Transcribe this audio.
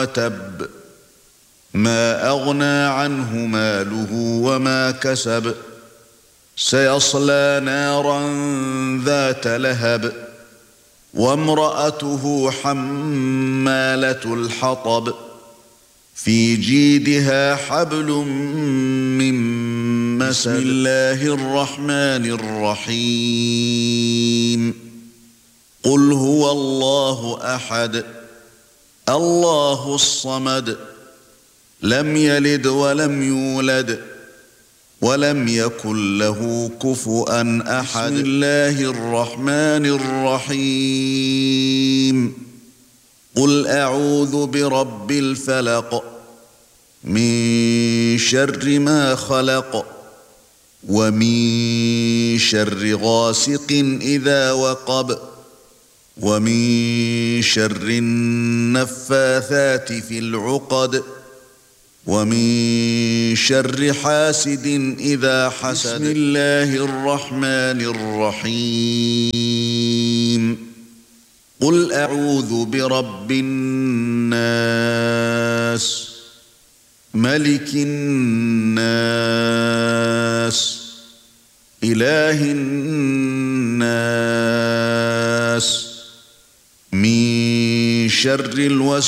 وتب ما أغنى عنه ماله وما كسب سيصلى نارا ذات لهب وامرأته حمالة الحطب في جيدها حبل من مسد بسم الله الرحمن الرحيم قل هو الله أحد الله الصمد لم يلد ولم يولد ولم يكن له كفؤا أحد بسم الله الرحمن الرحيم قل أعوذ برب الفلق من شر ما خلق ومن شر غاسق إذا وقب ومن شر النفاثات في العقد ومن شر حاسد إذا حسد بسم الله الرحمن الرحيم قل أعوذ برب الناس ملك الناس إله الناس من شر الوسواس